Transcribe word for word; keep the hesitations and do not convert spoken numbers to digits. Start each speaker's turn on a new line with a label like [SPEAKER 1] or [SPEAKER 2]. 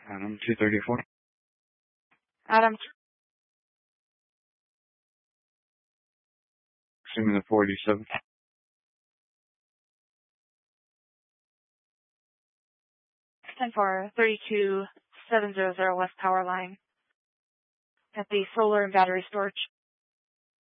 [SPEAKER 1] Adam two thirty-four.
[SPEAKER 2] Adam,
[SPEAKER 1] Assuming the forty-seven.
[SPEAKER 2] ten four thirty-two seven hundred West Power Line at the solar and battery storage.